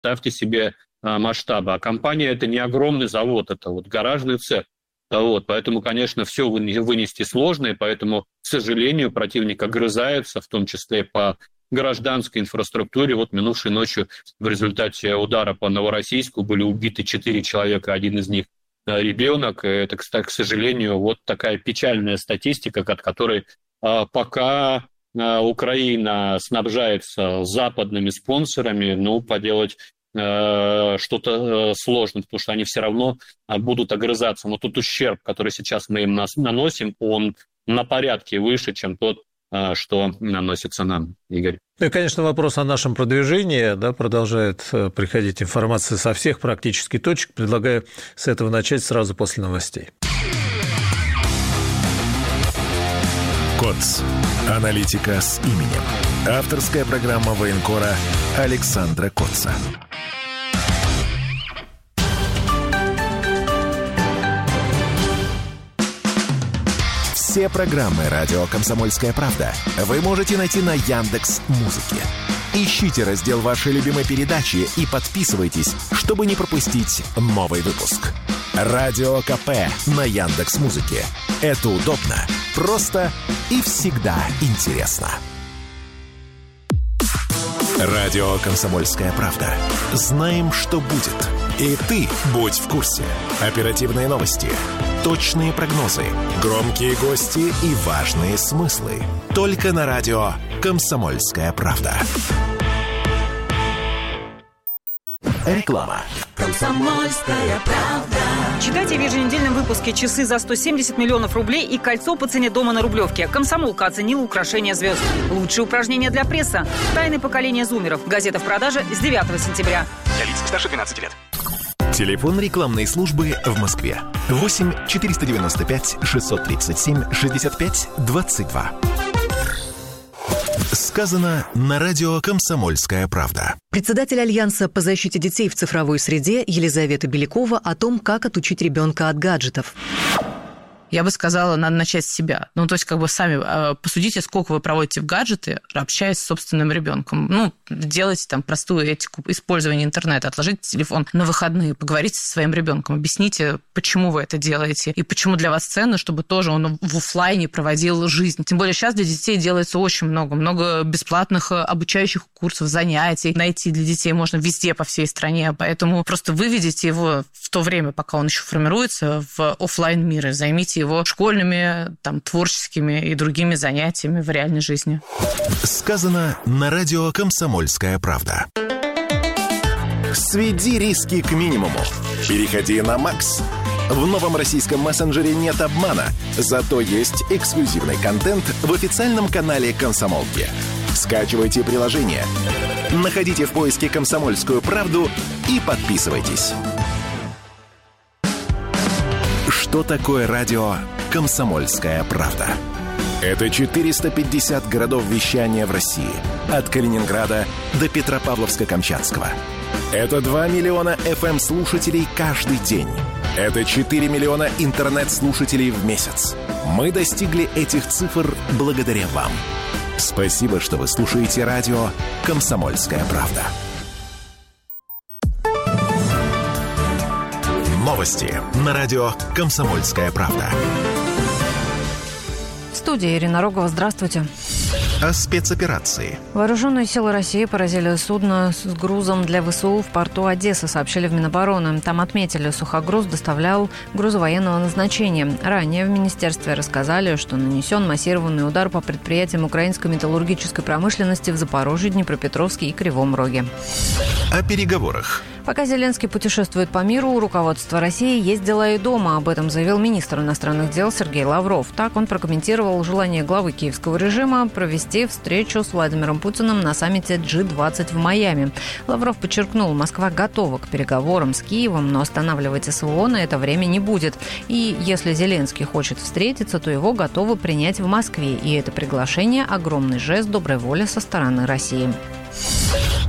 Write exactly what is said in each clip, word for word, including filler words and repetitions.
ставьте себе масштабы. А компания – это не огромный завод, это вот гаражный цех. Вот, поэтому, конечно, все вынести сложно, и поэтому, к сожалению, противник огрызается, в том числе по гражданской инфраструктуре. Вот минувшей ночью в результате удара по Новороссийску были убиты четыре человека, один из них ребенок. Это, кстати, к сожалению, вот такая печальная статистика, от которой пока Украина снабжается западными спонсорами, ну, поделать что-то сложно, потому что они все равно будут огрызаться. Но тот ущерб, который сейчас мы им наносим, он на порядке выше, чем тот, что наносится нам, Игорь. Ну и, конечно, вопрос о нашем продвижении. Да, продолжает приходить информация со всех практически точек. Предлагаю с этого начать сразу после новостей. КОЦ. Аналитика с именем. Авторская программа военкора Александра Котца. Все программы «Радио Комсомольская правда» вы можете найти на Яндекс.Музыке. Ищите раздел вашей любимой передачи и подписывайтесь, чтобы не пропустить новый выпуск. Радио КП на Яндекс.Музыке. Это удобно, просто и всегда интересно. Радио «Комсомольская правда». Знаем, что будет. И ты будь в курсе. Оперативные новости, точные прогнозы, громкие гости и важные смыслы. Только на радио «Комсомольская правда». Реклама. «Комсомольская правда». Читайте в еженедельном выпуске «Часы за сто семьдесят миллионов рублей» и «Кольцо по цене дома на Рублевке». «Комсомолка» оценила украшение звезд. Лучшие упражнения для пресса. Тайны поколения зумеров. Газета в продаже с девятого сентября. Для лиц старше двенадцати лет. Телефон рекламной службы в Москве. восемь четыреста девяносто пять шестьсот тридцать семь шестьдесят пять двадцать два. Сказано на радио «Комсомольская правда». Председатель Альянса по защите детей в цифровой среде Елизавета Белякова о том, как отучить ребенка от гаджетов. Я бы сказала, надо начать с себя. Ну, то есть, как бы сами э, посудите, сколько вы проводите в гаджеты, общаясь с собственным ребенком. Ну, делайте там простую этику использования интернета, отложите телефон на выходные, поговорите со своим ребенком, объясните, почему вы это делаете, и почему для вас ценно, чтобы тоже он в офлайне проводил жизнь. Тем более сейчас для детей делается очень много. Много бесплатных обучающих курсов, занятий. Найти для детей можно везде по всей стране. Поэтому просто выведите его в то время, пока он еще формируется, в офлайн мир, и займите его школьными, там, творческими и другими занятиями в реальной жизни. Сказано на радио «Комсомольская правда». Сведи риски к минимуму. Переходи на Макс. В новом российском мессенджере нет обмана, зато есть эксклюзивный контент в официальном канале «Комсомолки». Скачивайте приложение, находите в поиске «Комсомольскую правду» и подписывайтесь. Что такое радио «Комсомольская правда»? Это четыреста пятьдесят городов вещания в России. От Калининграда до Петропавловска-Камчатского. Это два миллиона эф эм-слушателей каждый день. Это четыре миллиона интернет-слушателей в месяц. Мы достигли этих цифр благодаря вам. Спасибо, что вы слушаете радио «Комсомольская правда». Новости на радио «Комсомольская правда». В студии Ирина Рогова. Здравствуйте. О спецоперации. Вооруженные силы России поразили судно с грузом для вэ эс у в порту Одессы, сообщили в Минобороны. Там отметили, сухогруз доставлял грузы военного назначения. Ранее в министерстве рассказали, что нанесен массированный удар по предприятиям украинской металлургической промышленности в Запорожье, Днепропетровске и Кривом Роге. О переговорах. Пока Зеленский путешествует по миру, руководство России есть дела и дома. Об этом заявил министр иностранных дел Сергей Лавров. Так он прокомментировал желание главы киевского режима провести встречу с Владимиром Путиным на саммите джи двадцать в Майами. Лавров подчеркнул, Москва готова к переговорам с Киевом, но останавливать эс вэ о на это время не будет. И если Зеленский хочет встретиться, то его готовы принять в Москве. И это приглашение – огромный жест доброй воли со стороны России.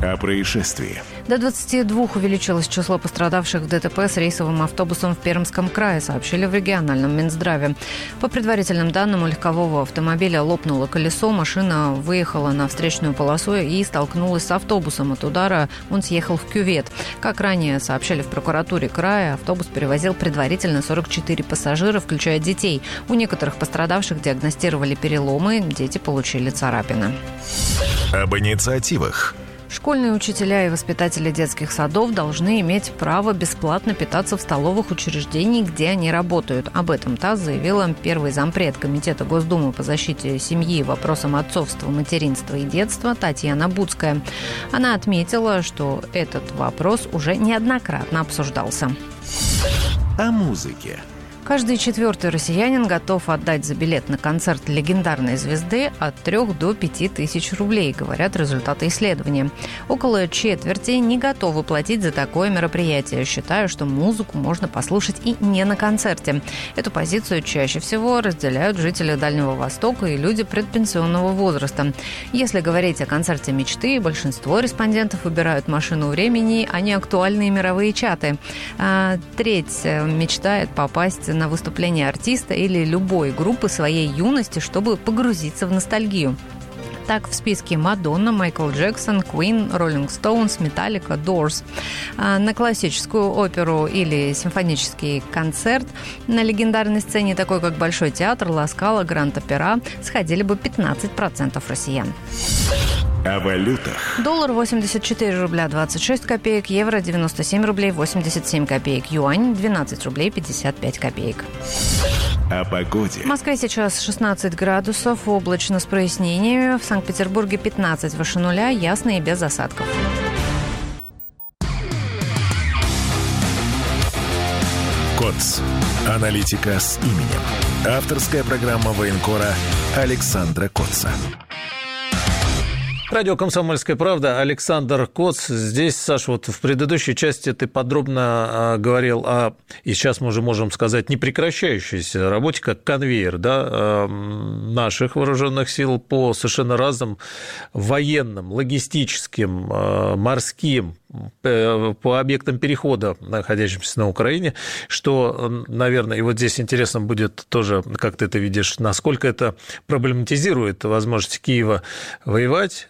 О происшествии. До двадцати двух увеличилось число пострадавших в ДТП с рейсовым автобусом в Пермском крае, сообщили в региональном Минздраве. По предварительным данным, у легкового автомобиля лопнуло колесо, машина выехала на встречную полосу и столкнулась с автобусом. От удара он съехал в кювет. Как ранее сообщали в прокуратуре края, автобус перевозил предварительно сорок четыре пассажира, включая детей. У некоторых пострадавших диагностировали переломы, дети получили царапины. Об инициативах. Школьные учителя и воспитатели детских садов должны иметь право бесплатно питаться в столовых учреждений, где они работают. Об этом ТАСС заявила первый зампред Комитета Госдумы по защите семьи и вопросам отцовства, материнства и детства Татьяна Буцкая. Она отметила, что этот вопрос уже неоднократно обсуждался. О музыке. Каждый четвертый россиянин готов отдать за билет на концерт легендарной звезды от трёх до пяти тысяч рублей, говорят результаты исследования. Около четверти не готовы платить за такое мероприятие, считая, что музыку можно послушать и не на концерте. Эту позицию чаще всего разделяют жители Дальнего Востока и люди предпенсионного возраста. Если говорить о концерте мечты, большинство респондентов выбирают машину времени, а не актуальные мировые чаты. А треть мечтает попасть на выступление артиста или любой группы своей юности, чтобы погрузиться в ностальгию. Так в списке Мадонна, Майкл Джексон, Queen, Rolling Stones, Metallica, Doors. А на классическую оперу или симфонический концерт на легендарной сцене, такой как Большой театр, Ла Скала, Гранд-Опера, сходили бы пятнадцать процентов россиян. О валютах. Доллар восемьдесят четыре рубля двадцать шесть копеек, евро девяносто семь рублей восемьдесят семь копеек, юань двенадцать рублей пятьдесят пять копеек. О погоде. В Москве сейчас шестнадцать градусов, облачно с прояснениями. В Санкт-Петербурге пятнадцать выше нуля, ясно и без осадков. КОЦ. Аналитика с именем. Авторская программа военкора Александра Коца. Радио «Комсомольская правда», Александр Коц. Здесь, Саш, вот в предыдущей части ты подробно говорил о, и сейчас мы уже можем сказать, непрекращающейся работе, как конвейер, да, наших вооруженных сил по совершенно разным военным, логистическим, морским, по объектам перехода, находящимся на Украине, что, наверное, и вот здесь интересно будет тоже, как ты это видишь, насколько это проблематизирует возможность Киева воевать.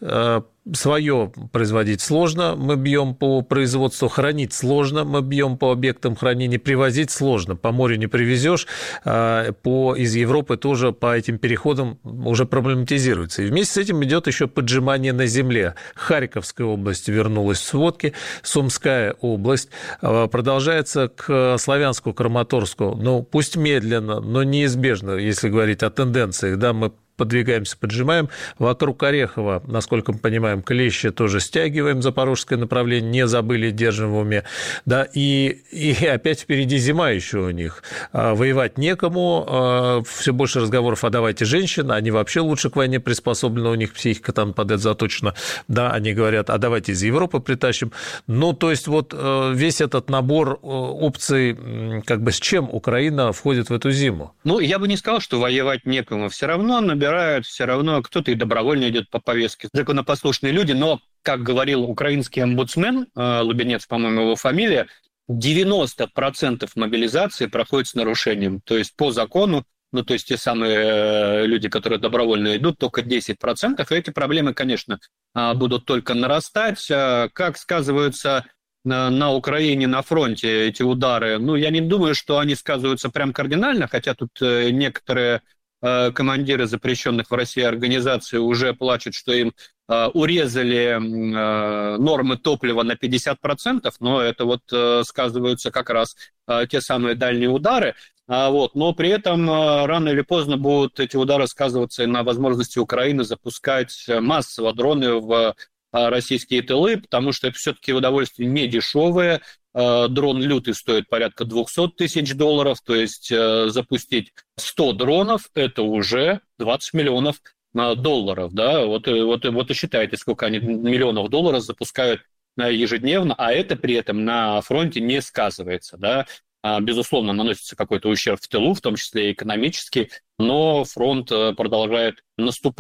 Свое производить сложно, мы бьем по производству, хранить сложно, мы бьем по объектам хранения, привозить сложно, по морю не привезешь, по, из Европы тоже по этим переходам уже проблематизируется. И вместе с этим идет еще поджимание на земле. Харьковская область вернулась в сводки, Сумская область, продолжается к Славянску, Краматорску, ну, пусть медленно, но неизбежно, если говорить о тенденциях, да, мы подвигаемся, поджимаем. Вокруг Орехова, насколько мы понимаем, клещи тоже стягиваем, запорожское направление, не забыли, держим в уме. Да, и, и опять впереди зима еще у них. Воевать некому, все больше разговоров, а давайте женщин, они вообще лучше к войне приспособлены, у них психика там под это заточена. Да, они говорят, а давайте из Европы притащим. Ну, то есть вот весь этот набор опций, как бы с чем Украина входит в эту зиму? Ну, я бы не сказал, что воевать некому. Все равно набирают, все равно кто-то и добровольно идет по повестке. Законопослушные люди, но, как говорил украинский омбудсмен, Лубенец, по-моему, его фамилия, девяносто процентов мобилизации проходит с нарушением. То есть по закону, ну, то есть те самые люди, которые добровольно идут, только десять процентов. И эти проблемы, конечно, будут только нарастать. Как сказываются на Украине, на фронте эти удары? Ну, я не думаю, что они сказываются прям кардинально, хотя тут некоторые командиры запрещенных в России организаций уже плачут, что им э, урезали э, нормы топлива на пятьдесят процентов, но это вот э, сказываются как раз э, те самые дальние удары. А, вот, но при этом э, рано или поздно будут эти удары сказываться и на возможности Украины запускать массово дроны в э, российские тылы, потому что это все-таки удовольствие не дешевое. Дрон лютый стоит порядка двести тысяч долларов, то есть э, запустить сто дронов – это уже двадцать миллионов долларов. Да? Вот, вот, вот и считайте, сколько они миллионов долларов запускают ежедневно, а это при этом на фронте не сказывается. Да? Безусловно, наносится какой-то ущерб в тылу, в том числе и экономический, но фронт продолжает наступать.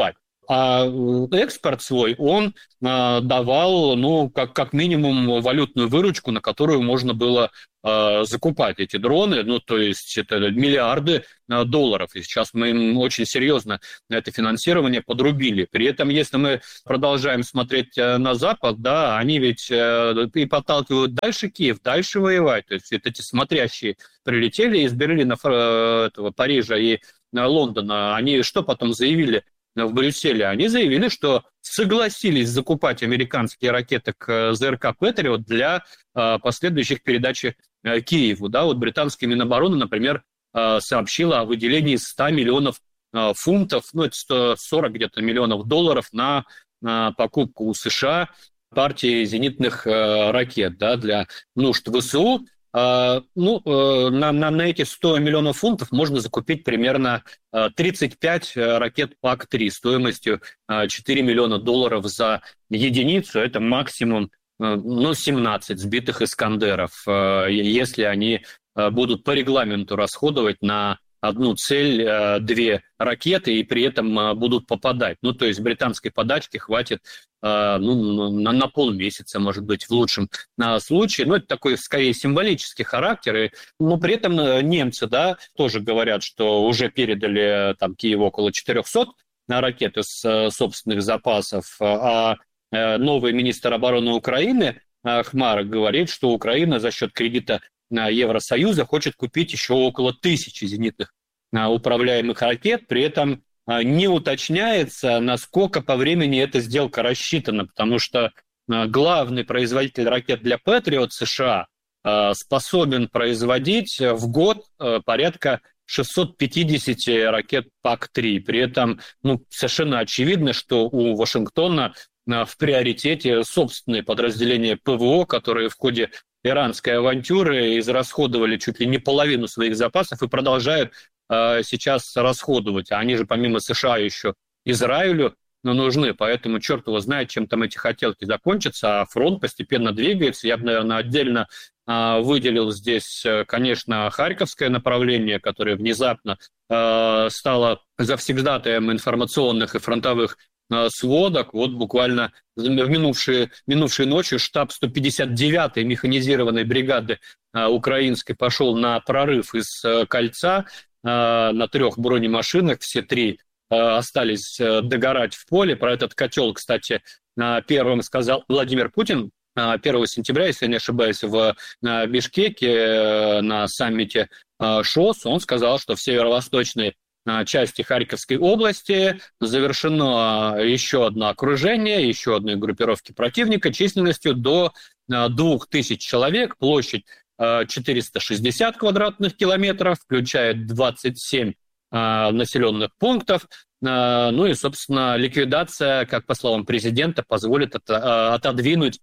А экспорт свой он э, давал, ну, как, как минимум валютную выручку, на которую можно было э, закупать эти дроны. Ну, то есть это миллиарды э, долларов. И сейчас мы им очень серьезно на это финансирование подрубили. При этом, если мы продолжаем смотреть э, на Запад, да, они ведь э, и подталкивают дальше Киев, дальше воевать. То есть вот эти смотрящие прилетели из Берлина, э, этого, Парижа и э, Лондона. Они что потом заявили в Брюсселе? Они заявили, что согласились закупать американские ракеты к ЗРК «Патриот» для э, последующих передачи э, Киеву. Да, вот британская Минобороны, например, э, сообщила о выделении ста миллионов э, фунтов, ну, это сто сорок где-то миллионов долларов на, на покупку у США партии зенитных э, ракет, да, для нужд ВСУ. Uh, ну, uh, на, на, на эти сто миллионов фунтов можно закупить примерно uh, тридцать пять ракет пак три стоимостью uh, четыре миллиона долларов за единицу. Это максимум uh, ну, семнадцать сбитых «Искандеров», uh, если они uh, будут по регламенту расходовать на одну цель uh, две ракеты и при этом uh, будут попадать. Ну, то есть британской подачки хватит uh, ну, на, на полмесяца, может быть, в лучшем uh, случае. Но это такой, скорее, символический характер. И, но при этом uh, немцы, да, тоже говорят, что уже передали там, Киеву около четырехсот ракет из uh, собственных запасов. А uh, новый министр обороны Украины uh, Хмар говорит, что Украина за счет кредита Евросоюза хочет купить еще около тысячи зенитных управляемых ракет, при этом не уточняется, насколько по времени эта сделка рассчитана, потому что главный производитель ракет для «Патриот» США способен производить в год порядка шестьсот пятьдесят ракет пак три. При этом ну, совершенно очевидно, что у Вашингтона в приоритете собственные подразделения ПВО, которые в ходе иранской авантюры израсходовали чуть ли не половину своих запасов и продолжают э, сейчас расходовать. А они же помимо США еще Израилю ну, нужны, поэтому черт его знает, чем там эти хотелки закончатся, а фронт постепенно двигается. Я бы, наверное, отдельно э, выделил здесь, э, конечно, Харьковское направление, которое внезапно э, стало завсегдатаем информационных и фронтовых сводок. Вот буквально в минувшие, минувшей ночью штаб сто пятьдесят девятой механизированной бригады а, украинской пошел на прорыв из а, кольца а, на трех бронемашинах. Все три а, остались а, догорать в поле. Про этот котел, кстати, а, первым сказал Владимир Путин а, первого сентября, если я не ошибаюсь, в а, Бишкеке а, на саммите а, ШОС. Он сказал, что в северо-восточной части Харьковской области завершено еще одно окружение, еще одной группировки противника численностью до двух тысяч человек, площадь четыреста шестьдесят квадратных километров, включает двадцать семь населенных пунктов. Ну и, собственно, ликвидация, как по словам президента, позволит отодвинуть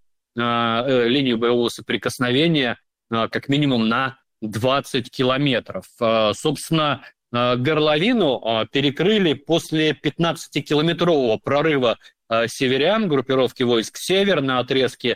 линию боевого соприкосновения как минимум на двадцать километров. Собственно, горловину перекрыли после пятнадцатикилометрового прорыва северян, группировки войск «Север» на отрезке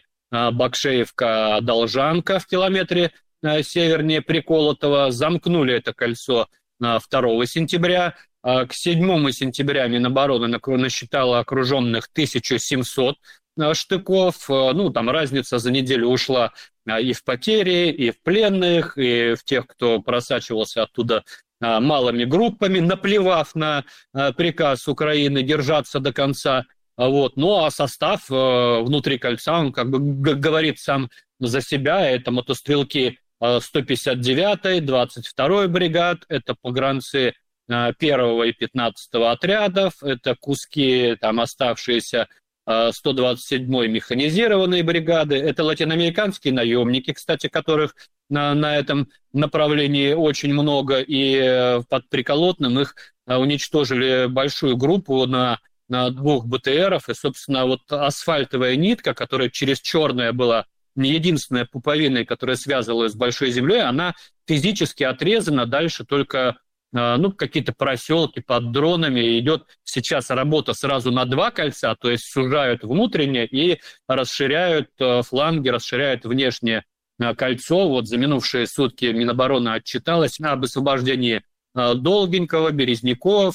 Бакшеевка-Должанка в километре севернее Приколотова. Замкнули это кольцо второго сентября. К седьмому сентября Минобороны насчитала окруженных тысячу семьсот штыков. Ну, там разница за неделю ушла и в потери, и в пленных, и в тех, кто просачивался оттуда малыми группами, наплевав на приказ Украины держаться до конца. Вот. Ну а состав внутри кольца, он как бы говорит сам за себя. Это мотострелки сто пятьдесят девятой, двадцать второй бригад, это погранцы первого и пятнадцатого отрядов, это куски там оставшиеся сто двадцать седьмой механизированной бригады, это латиноамериканские наемники, кстати, которых на, на этом направлении очень много, и под Приколотным их уничтожили большую группу на, на двух БТРов, и, собственно, вот асфальтовая нитка, которая через черная была не единственная пуповина, которая связывалась с Большой землей, она физически отрезана, дальше только ну, какие-то проселки под дронами. Идет сейчас работа сразу на два кольца, то есть сужают внутреннее и расширяют фланги, расширяют внешнее кольцо. Вот за минувшие сутки Минобороны отчиталась об освобождении Долгенького, Березняков,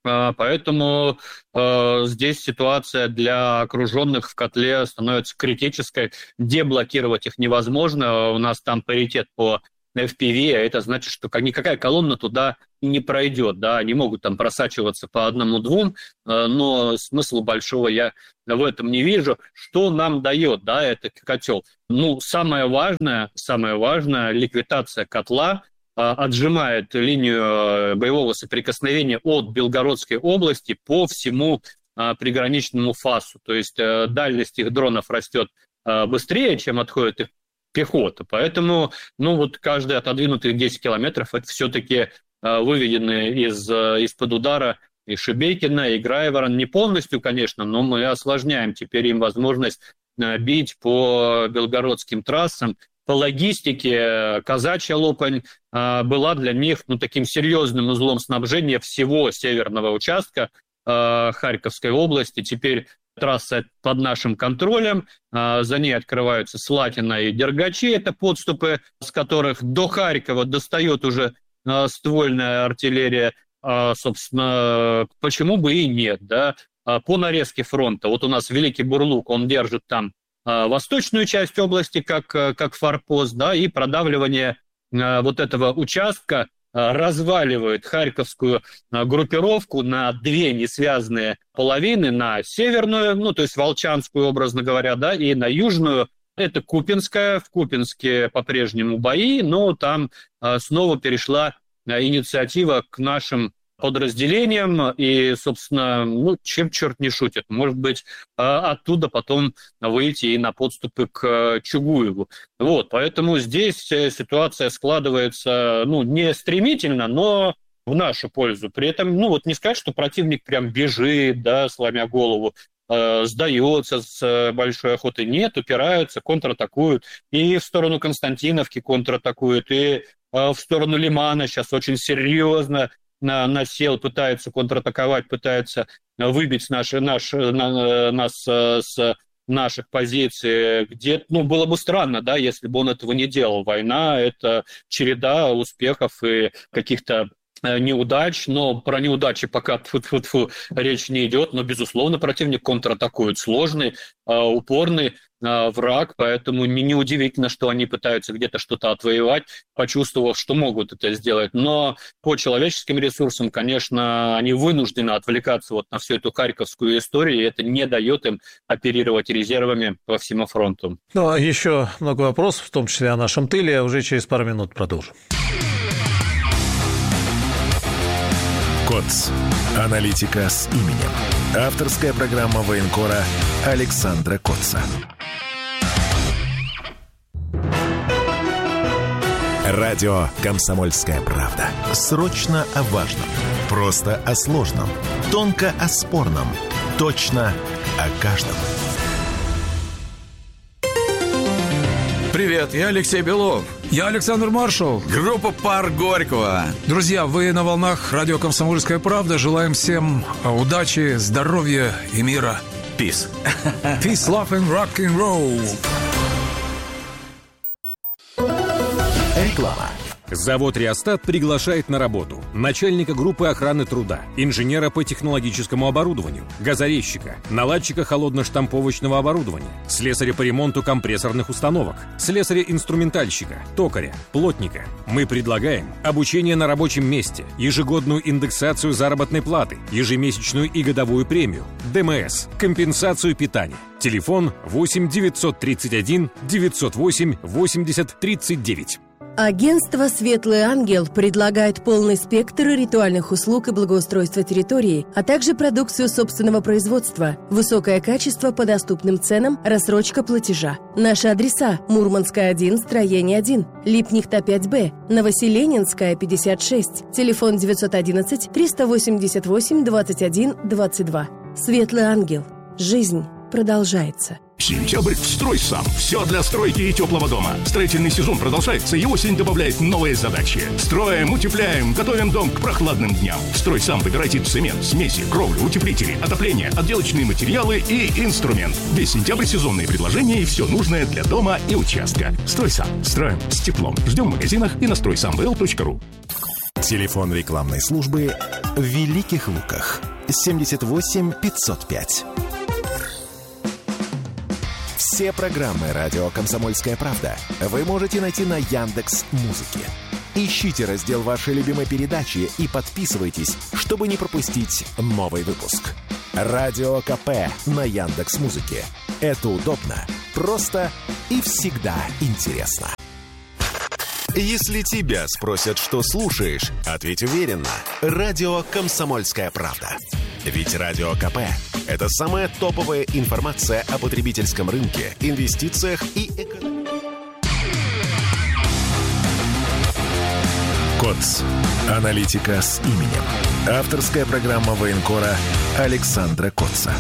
Поэтому э, здесь ситуация для окруженных в котле становится критической. Деблокировать их невозможно. У нас там паритет по эф пи ви, а это значит, что никакая колонна туда не пройдет. Да? Они могут там просачиваться по одному-двум, э, но смысла большого я в этом не вижу. Что нам дает, да, этот котел? Ну, самое важное, самое важное, ликвидация котла отжимает линию боевого соприкосновения от Белгородской области по всему приграничному фасу. То есть дальность их дронов растет быстрее, чем отходит их пехота. Поэтому, ну вот каждые отодвинутые десять километров это все-таки выведены из, из-под удара и Шебекина, и Грайворон. Не полностью, конечно, но мы осложняем теперь им возможность бить по белгородским трассам. По логистике Казачья Лопань а, была для них ну, таким серьезным узлом снабжения всего северного участка а, Харьковской области. Теперь трасса под нашим контролем, а, за ней открываются Слатина и Дергачи, это подступы, с которых до Харькова достает уже а, ствольная артиллерия. А, собственно, почему бы и нет, да? А, по нарезке фронта, вот у нас Великий Бурлук, он держит там восточную часть области как, как форпост, да, и продавливание а, вот этого участка а, разваливает харьковскую а, группировку на две несвязанные половины, на северную, ну, то есть Волчанскую, образно говоря, да, и на южную. Это Купинская, в Купинске по-прежнему бои, но там а, снова перешла а, инициатива к нашим подразделениям, и, собственно, ну, чем черт не шутит. Может быть, оттуда потом выйти и на подступы к Чугуеву. Вот, поэтому здесь ситуация складывается, ну, не стремительно, но в нашу пользу. При этом, ну, вот не сказать, что противник прям бежит, да, сломя голову, э, сдается с большой охотой. Нет, упираются, контратакуют. И в сторону Константиновки контратакуют, и э, в сторону Лимана сейчас очень серьезно насел, пытается контратаковать, пытается выбить наши, наш, на, нас с наших позиций, где, ну, было бы странно, да, если бы он этого не делал. Война – это череда успехов и каких-то неудач, но про неудачи пока тьфу-тьфу-тьфу речь не идет, но, безусловно, противник контратакует. Сложный, упорный враг, поэтому неудивительно, что они пытаются где-то что-то отвоевать, почувствовав, что могут это сделать. Но по человеческим ресурсам, конечно, они вынуждены отвлекаться вот на всю эту харьковскую историю, и это не дает им оперировать резервами по всему фронту. Ну, а еще много вопросов, в том числе о нашем тыле, уже через пару минут продолжим. КОЦ. Аналитика с именем. Авторская программа военкора Александра Котца. Радио «Комсомольская правда». Срочно о важном. Просто о сложном. Тонко о спорном. Точно о каждом. Привет, я Алексей Белов. Я Александр Маршал. Группа «Пар Горького». Друзья, вы на волнах радио «Комсомольская правда». Желаем всем удачи, здоровья и мира. Peace. Peace, love and rock and roll. Реклама. Завод «Реостат» приглашает на работу начальника группы охраны труда, инженера по технологическому оборудованию, газорезчика, наладчика холодно-штамповочного оборудования, слесаря по ремонту компрессорных установок, слесаря-инструментальщика, токаря, плотника. Мы предлагаем обучение на рабочем месте, ежегодную индексацию заработной платы, ежемесячную и годовую премию, ДМС, компенсацию питания. Телефон восемь девятьсот тридцать один девятьсот восемь восемьдесят тридцать девять. Агентство «Светлый ангел» предлагает полный спектр ритуальных услуг и благоустройства территории, а также продукцию собственного производства, высокое качество по доступным ценам, рассрочка платежа. Наши адреса: Мурманская, один, строение один, Липнихта, пять Б, Новоселенинская, пятьдесят шесть, телефон девятьсот одиннадцать триста восемьдесят восемь двадцать один двадцать два. «Светлый ангел». Жизнь продолжается. Сентябрь в «Стройсам». Все для стройки и теплого дома. Строительный сезон продолжается, и осень добавляет новые задачи. Строим, утепляем, готовим дом к прохладным дням. «Стройсам» выбирайте цемент, смеси, кровлю, утеплители, отопление, отделочные материалы и инструмент. Весь сентябрь сезонные предложения и все нужное для дома и участка. «Стройсам». Строим с теплом. Ждем в магазинах и на стройсам точка ру. Телефон рекламной службы в Великих Луках семьдесят восемь пятьсот пять. Все программы «Радио Комсомольская правда» вы можете найти на Яндекс.Музыке. Ищите раздел вашей любимой передачи и подписывайтесь, чтобы не пропустить новый выпуск. Радио КП на Яндекс.Музыке. Это удобно, просто и всегда интересно. Если тебя спросят, что слушаешь, ответь уверенно. Радио «Комсомольская правда». Ведь Радио КП – это самая топовая информация о потребительском рынке, инвестициях и экономике. КОЦ. Аналитика с именем. Авторская программа военкора Александра Коца.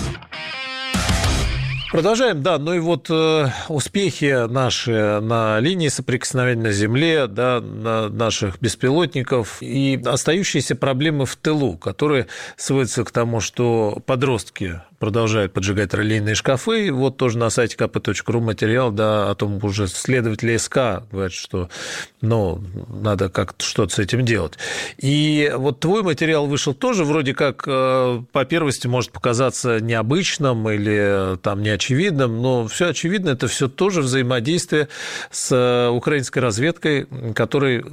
Продолжаем, да, ну и вот э, успехи наши на линии соприкосновения на земле, да, на наших беспилотников и остающиеся проблемы в тылу, которые сводятся к тому, что подростки продолжают поджигать релейные шкафы. И вот тоже на сайте ка пэ точка ру материал, да, о том, уже следователи эс ка говорят, что, ну, надо как-то что-то с этим делать. И вот твой материал вышел тоже вроде как э, по первости может показаться необычным или там неочевидным, очевидным, но все очевидно, это все тоже взаимодействие с украинской разведкой, которой,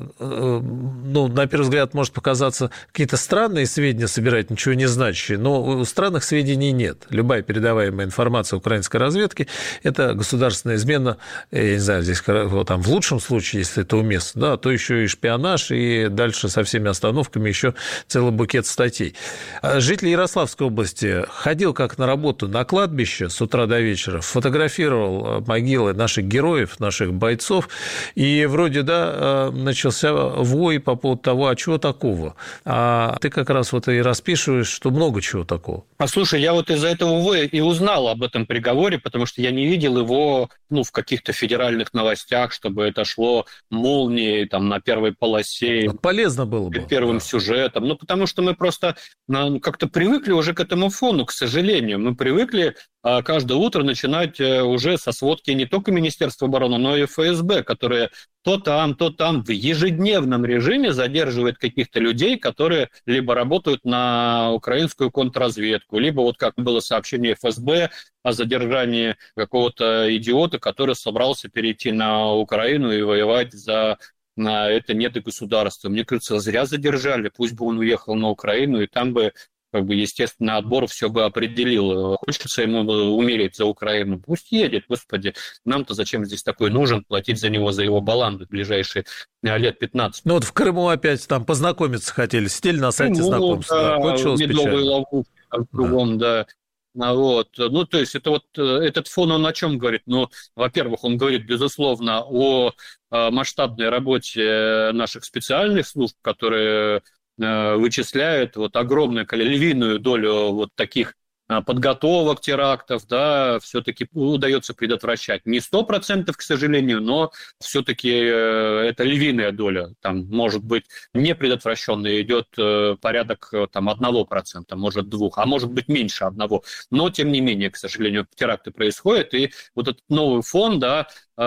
ну, на первый взгляд, может показаться какие-то странные сведения собирать, ничего не значащие, но странных сведений нет. Любая передаваемая информация украинской разведки – это государственная измена, я не знаю, здесь там, в лучшем случае, если это уместно, да, то еще и шпионаж, и дальше со всеми остановками еще целый букет статей. Житель Ярославской области ходил как на работу на кладбище с утра до вечера, фотографировал могилы наших героев, наших бойцов, и вроде, да, начался вой по поводу того, а чего такого. А ты как раз вот и расписываешь, что много чего такого. Послушай, я вот из-за этого воя и узнал об этом приговоре, потому что я не видел его, ну, в каких-то федеральных новостях, чтобы это шло молнией там на первой полосе. Полезно было бы. Первым да. сюжетом. Ну, потому что мы просто ну, как-то привыкли уже к этому фону, к сожалению. Мы привыкли каждое утро начинать уже со сводки не только Министерства обороны, но и эф эс бэ, которые то там, то там в ежедневном режиме задерживают каких-то людей, которые либо работают на украинскую контрразведку, либо вот как было сообщение эф эс бэ о задержании какого-то идиота, который собрался перейти на Украину и воевать за на это недогосударство. Мне кажется, зря задержали, пусть бы он уехал на Украину, и там бы как бы, естественно, отбор все бы определил. Хочется ему умереть за Украину. Пусть едет, господи. Нам-то зачем здесь такой нужен, платить за него, за его баланду в ближайшие лет пятнадцать. Ну вот в Крыму опять там познакомиться хотели, сидели на сайте Крыму, знакомства. Да, кончилось медовые ловушки там кругом, да. да. Вот. Ну, то есть это вот этот фон, он о чем говорит? Ну, во-первых, он говорит, безусловно, о масштабной работе наших специальных служб, которые вычисляют вот огромную, львиную долю вот таких подготовок терактов, да, все-таки удается предотвращать. Не сто процентов, к сожалению, но все-таки это львиная доля. Там, может быть, не предотвращенная идет порядок там, одного процента, может, двух, а может быть, меньше одного. Но, тем не менее, к сожалению, теракты происходят, и вот этот новый фон, да,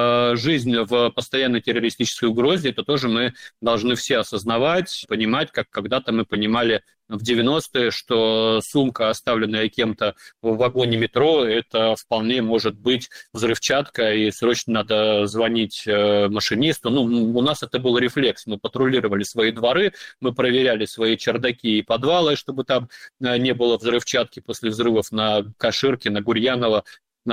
жизнь в постоянной террористической угрозе, это тоже мы должны все осознавать, понимать, как когда-то мы понимали в девяностые, что сумка, оставленная кем-то в вагоне метро, это вполне может быть взрывчатка, и срочно надо звонить машинисту. Ну, у нас это был рефлекс. Мы патрулировали свои дворы, мы проверяли свои чердаки и подвалы, чтобы там не было взрывчатки после взрывов на Каширке, на Гурьянова,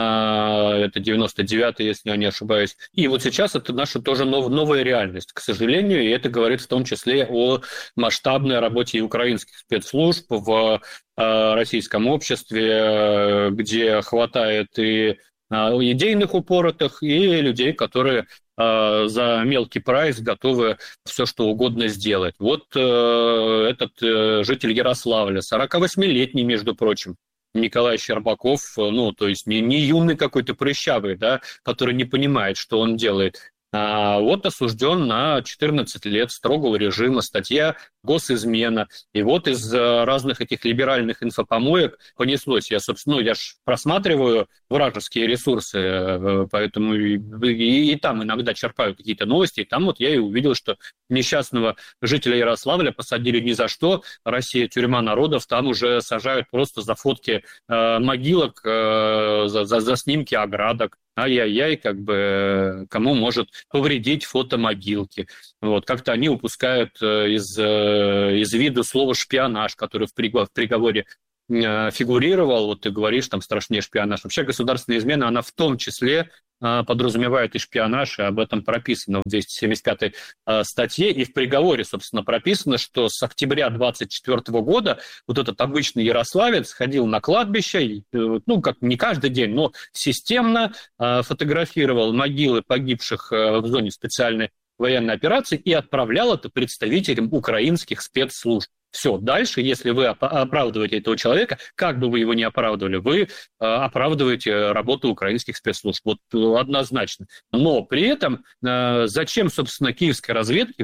на это девяносто девятый, если я не ошибаюсь. И вот сейчас это наша тоже нов, новая реальность, к сожалению, и это говорит в том числе о масштабной работе и украинских спецслужб в э, российском обществе, где хватает и э, идейных упоротых, и людей, которые э, за мелкий прайс готовы все что угодно сделать. Вот э, этот э, житель Ярославля, сорокавосьмилетний, между прочим, Николай Щербаков, ну, то есть не, не юный какой-то прыщавый, да, который не понимает, что он делает. А вот осужден на четырнадцать лет строгого режима, статья госизмена. И вот из разных этих либеральных инфопомоек понеслось. Я, собственно, я ж просматриваю вражеские ресурсы, поэтому и, и, и там иногда черпаю какие-то новости, и там вот я и увидел, что несчастного жителя Ярославля посадили ни за что, Россия тюрьма народов, там уже сажают просто за фотки э, могилок, э, за, за, за снимки оградок. Ай-яй-яй, как бы кому может повредить фото могилки. Вот, как-то они упускают из, из виду слово «шпионаж», которое в приговоре фигурировал. Вот ты говоришь, там страшнее шпионаж. Вообще государственная измена, она в том числе подразумевает и шпионаж, и об этом прописано в двести семьдесят пятой статье, и в приговоре, собственно, прописано, что с октября двадцать четвёртого года вот этот обычный ярославец ходил на кладбище, ну, как не каждый день, но системно фотографировал могилы погибших в зоне специальной военной операции и отправлял это представителям украинских спецслужб. Все, дальше, если вы оправдываете этого человека, как бы вы его ни оправдывали, вы оправдываете работу украинских спецслужб. Вот однозначно. Но при этом зачем, собственно, киевской разведке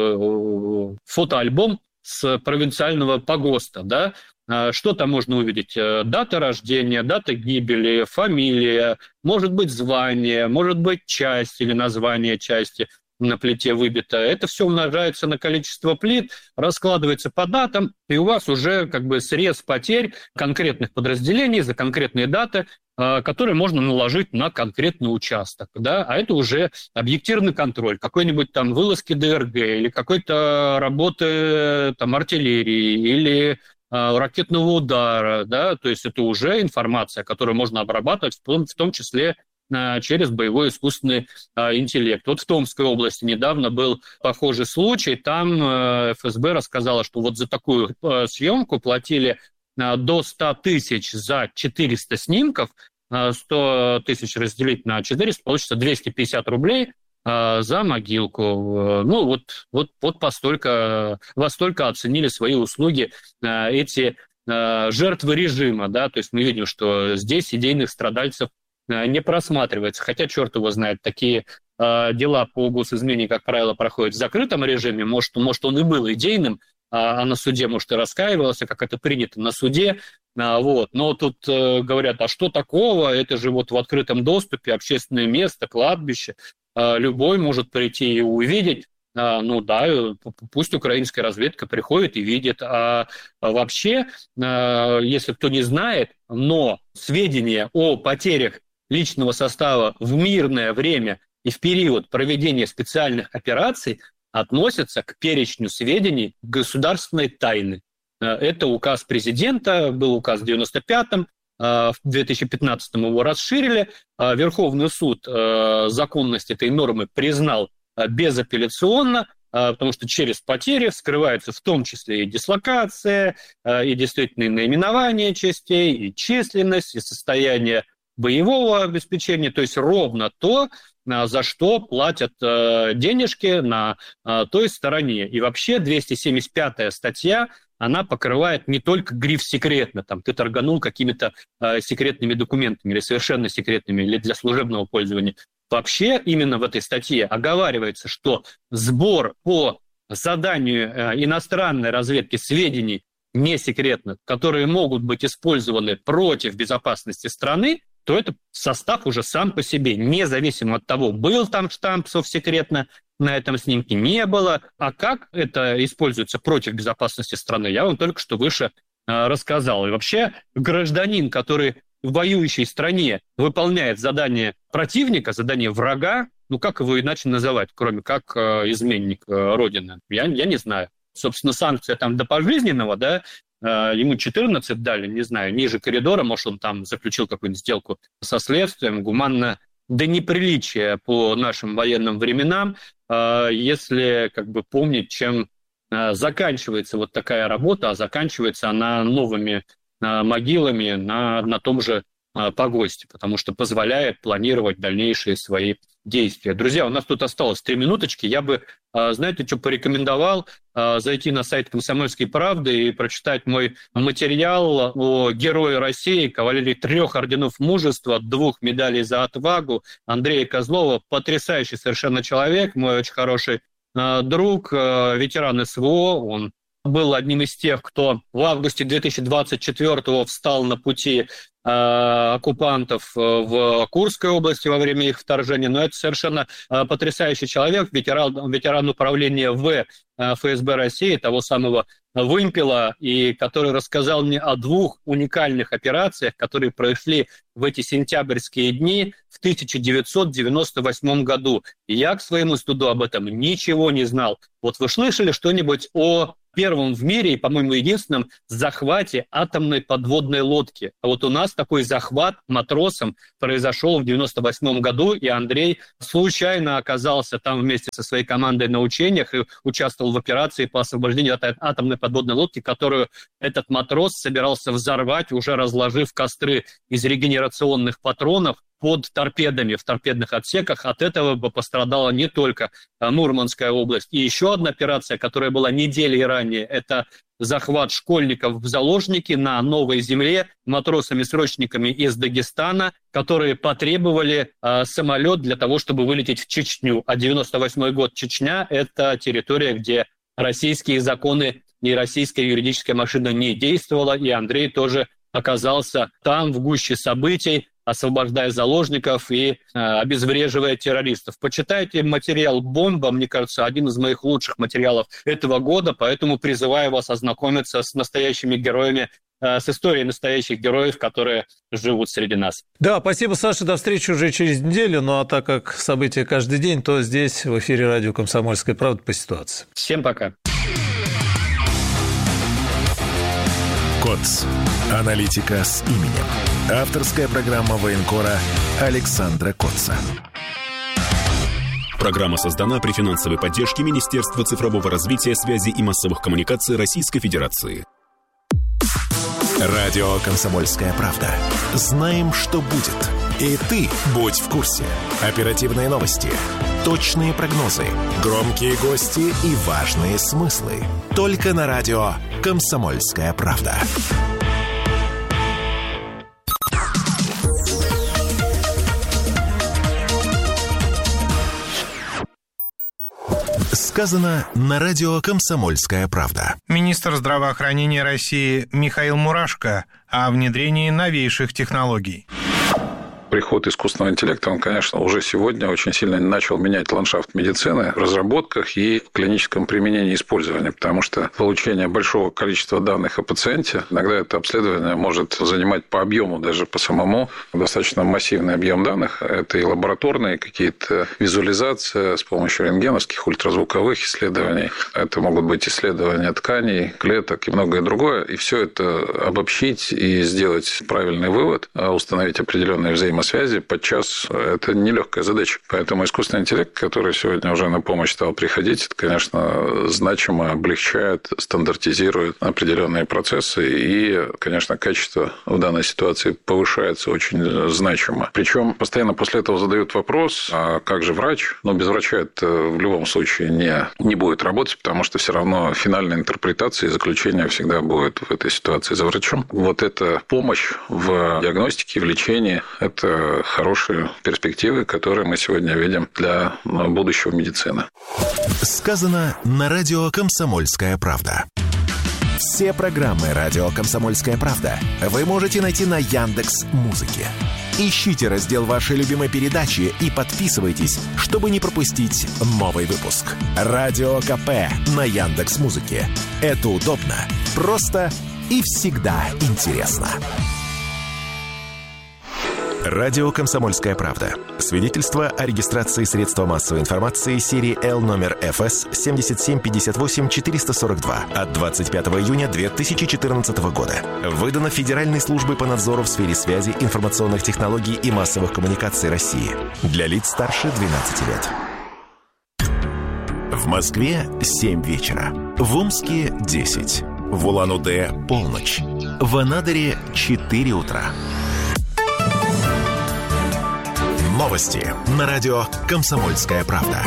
вот, фотоальбом с провинциального погоста, да? Что там можно увидеть? Дата рождения, дата гибели, фамилия, может быть, звание, может быть, часть или название части на плите выбито. Это все умножается на количество плит, раскладывается по датам, и у вас уже как бы срез потерь конкретных подразделений за конкретные даты, которые можно наложить на конкретный участок. Да? А это уже объективный контроль, какой-нибудь там вылазки ДРГ или какой-то работы там, артиллерии или ракетного удара. Да? То есть это уже информация, которую можно обрабатывать, в том, в том числе через боевой искусственный а, интеллект. Вот в Томской области недавно был похожий случай. Там а, эф эс бэ рассказала, что вот за такую а, съемку платили а, до ста тысяч за четыреста снимков. А, сто тысяч разделить на четыреста, получится двести пятьдесят рублей а, за могилку. Ну вот, вот, вот постолько, во столько оценили свои услуги а, эти а, жертвы режима. Да? То есть мы видим, что здесь идейных страдальцев не просматривается, хотя черт его знает, такие э, дела по госизмене, как правило, проходят в закрытом режиме, может, может он и был идейным, а, а на суде, может, и раскаивался, как это принято на суде, а, вот. Но тут э, говорят, а что такого, это же вот в открытом доступе общественное место, кладбище, э, любой может прийти и увидеть. А, ну да, пусть украинская разведка приходит и видит. А, а вообще, а, если кто не знает, но сведения о потерях личного состава в мирное время и в период проведения специальных операций относятся к перечню сведений государственной тайны. Это указ президента, был указ в девяносто пятом, в две тысячи пятнадцатом его расширили. Верховный суд законность этой нормы признал безапелляционно, потому что через потери вскрывается в том числе и дислокация, и действительно наименование частей, и численность, и состояние боевого обеспечения, то есть ровно то, за что платят денежки на той стороне. И вообще двести семьдесят пятая статья, она покрывает не только гриф «секретно», там ты торганул какими-то секретными документами или совершенно секретными, или для служебного пользования. Вообще именно в этой статье оговаривается, что сбор по заданию иностранной разведки сведений не секретно, которые могут быть использованы против безопасности страны, то это состав уже сам по себе, независимо от того, был там штамп «совсекретно» на этом снимке, не было. А как это используется против безопасности страны, я вам только что выше э, рассказал. И вообще гражданин, который в воюющей стране выполняет задание противника, задание врага, ну как его иначе называть, кроме как э, изменник э, Родины, я, я не знаю. Собственно, санкция там до пожизненного, да, ему четырнадцать дали, не знаю, ниже коридора, может, он там заключил какую-нибудь сделку со следствием, гуманно до неприличия по нашим военным временам, если как бы помнить, чем заканчивается вот такая работа, а заканчивается она новыми могилами на, на том же погосте, потому что позволяет планировать дальнейшие свои действия. Друзья, у нас тут осталось три минуточки. Я бы, знаете, что порекомендовал? Зайти на сайт «Комсомольской правды» и прочитать мой материал о герое России, кавалерии трех орденов мужества, двух медалей за отвагу Андрея Козлова. Потрясающий совершенно человек, мой очень хороший друг, ветеран эс вэ о. Он был одним из тех, кто в августе две тысячи двадцать четвёртого встал на пути э, оккупантов в Курской области во время их вторжения. Но это совершенно э, потрясающий человек, ветеран, ветеран управления В э, эф эс бэ России, того самого «Вымпела», и который рассказал мне о двух уникальных операциях, которые прошли в эти сентябрьские дни в тысяча девятьсот девяносто восьмом году. И я, к своему стыду, об этом ничего не знал. Вот вы слышали что-нибудь о первом в мире и, по-моему, единственном захвате атомной подводной лодки? А вот у нас такой захват матросом произошел в девяносто восьмом году, и Андрей случайно оказался там вместе со своей командой на учениях и участвовал в операции по освобождению от атомной подводной лодки, которую этот матрос собирался взорвать, уже разложив костры из регенерационных патронов под торпедами в торпедных отсеках. От этого бы пострадала не только Мурманская область. И еще одна операция, которая была неделей ранее, это захват школьников в заложники на Новой Земле матросами-срочниками из Дагестана, которые потребовали э, самолет для того, чтобы вылететь в Чечню. А девяносто восьмой год Чечня – это территория, где российские законы и российская юридическая машина не действовала, и Андрей тоже оказался там, в гуще событий, освобождая заложников и э, обезвреживая террористов. Почитайте материал «Бомба», мне кажется, один из моих лучших материалов этого года, поэтому призываю вас ознакомиться с настоящими героями, э, с историей настоящих героев, которые живут среди нас. Да, спасибо, Саша, до встречи уже через неделю, ну а так как события каждый день, то здесь в эфире радио «Комсомольская правда» по ситуации. Всем пока. КОЦ. Аналитика с именем. Авторская программа военкора Александра Котца. Программа создана при финансовой поддержке Министерства цифрового развития, связи и массовых коммуникаций Российской Федерации. Радио «Комсомольская правда». Знаем, что будет. И ты будь в курсе. Оперативные новости, точные прогнозы, громкие гости и важные смыслы. Только на радио «Комсомольская правда». Сказано на радио «Комсомольская правда». Министр здравоохранения России Михаил Мурашко о внедрении новейших технологий. Приход искусственного интеллекта, он, конечно, уже сегодня очень сильно начал менять ландшафт медицины в разработках и в клиническом применении и использовании, потому что получение большого количества данных о пациенте, иногда это обследование может занимать по объему, даже по самому, достаточно массивный объем данных. Это и лабораторные какие-то визуализации с помощью рентгеновских, ультразвуковых исследований. Это могут быть исследования тканей, клеток и многое другое. И все это обобщить и сделать правильный вывод, установить определенные взаимосвязи, связи подчас это нелегкая задача. Поэтому искусственный интеллект, который сегодня уже на помощь стал приходить, это, конечно, значимо облегчает, стандартизирует определенные процессы, и, конечно, качество в данной ситуации повышается очень значимо. Причем постоянно после этого задают вопрос, а как же врач? Но без врача это в любом случае не, не будет работать, потому что все равно финальная интерпретация и заключение всегда будет в этой ситуации за врачом. Вот эта помощь в диагностике, в лечении – это хорошие перспективы, которые мы сегодня видим для будущего медицины. Сказано на радио «Комсомольская правда». Все программы радио «Комсомольская правда» вы можете найти на Яндекс.Музыке. Ищите раздел вашей любимой передачи и подписывайтесь, чтобы не пропустить новый выпуск. Радио КП на Яндекс.Музыке. Это удобно, просто и всегда интересно. Радио «Комсомольская правда». Свидетельство о регистрации средства массовой информации серии Л номер эф эс семь семь пять восемь четыре сорок два от двадцать пятого июня две тысячи четырнадцатого года. Выдано Федеральной службой по надзору в сфере связи, информационных технологий и массовых коммуникаций России. Для лиц старше двенадцати лет. В Москве семь вечера. В Омске десять. В Улан-Удэ полночь. В Анадыре четыре утра. Новости на радио «Комсомольская правда».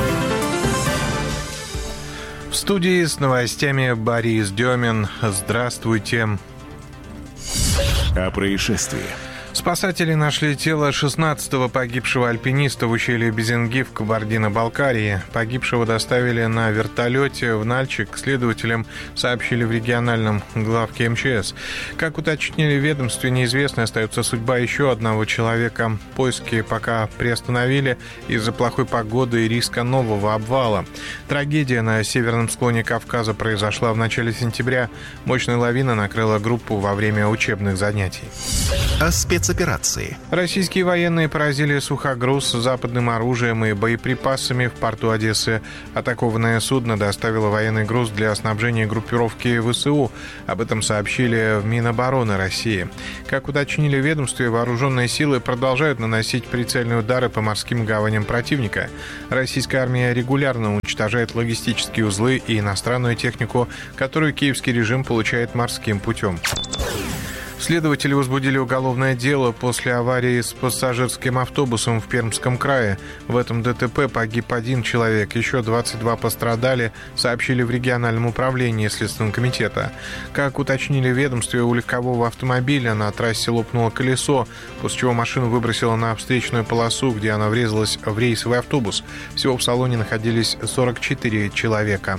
В студии с новостями Борис Демин. Здравствуйте. О происшествии. Спасатели нашли тело шестнадцатого погибшего альпиниста в ущелье Безенги в Кабардино-Балкарии. Погибшего доставили на вертолете в Нальчик. Следователям сообщили в региональном главке эм че эс. Как уточнили в ведомстве, неизвестной остается судьба еще одного человека. Поиски пока приостановили из-за плохой погоды и риска нового обвала. Трагедия на северном склоне Кавказа произошла в начале сентября. Мощная лавина накрыла группу во время учебных занятий. О спецоперации. Российские военные поразили сухогруз с западным оружием и боеприпасами в порту Одессы. Атакованное судно доставило военный груз для снабжения группировки вэ эс у. Об этом сообщили в Минобороны России. Как уточнили в ведомстве, вооруженные силы продолжают наносить прицельные удары по морским гаваням противника. Российская армия регулярно уничтожает логистические узлы и иностранную технику, которую киевский режим получает морским путем. Следователи возбудили уголовное дело после аварии с пассажирским автобусом в Пермском крае. В этом дэ тэ пэ погиб один человек, еще двадцать два пострадали, сообщили в региональном управлении Следственного комитета. Как уточнили в ведомстве, у легкового автомобиля на трассе лопнуло колесо, после чего машину выбросило на встречную полосу, где она врезалась в рейсовый автобус. Всего в салоне находились сорок четыре человека.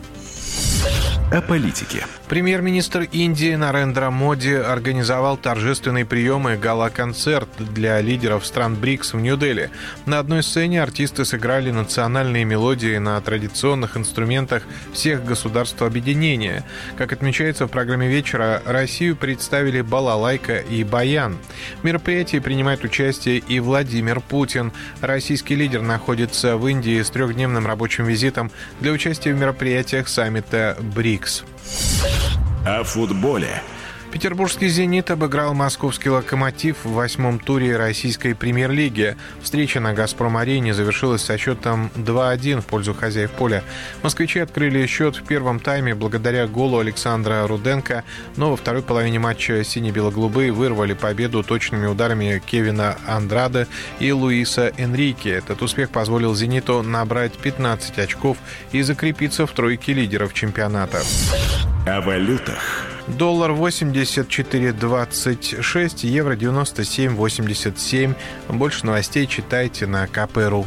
О политике. Премьер-министр Индии Нарендра Моди организовал торжественный прием и гала-концерт для лидеров стран БРИКС в Нью-Дели. На одной сцене артисты сыграли национальные мелодии на традиционных инструментах всех государств объединения. Как отмечается в программе вечера, Россию представили балалайка и баян. В мероприятии принимает участие и Владимир Путин. Российский лидер находится в Индии с трехдневным рабочим визитом для участия в мероприятиях саммита БРИКС. О футболе. Петербургский «Зенит» обыграл московский «Локомотив» в восьмом туре российской премьер-лиги. Встреча на «Газпром-арене» завершилась со счетом два один в пользу хозяев поля. Москвичи открыли счет в первом тайме благодаря голу Александра Руденко, но во второй половине матча сине-бело-голубые вырвали победу точными ударами Кевина Андраде и Луиса Энрике. Этот успех позволил «Зениту» набрать пятнадцать очков и закрепиться в тройке лидеров чемпионата. О валютах. Доллар восемьдесят четыре двадцать шесть, евро девяносто семь восемьдесят семь. Больше новостей читайте на ка пэ точка ру.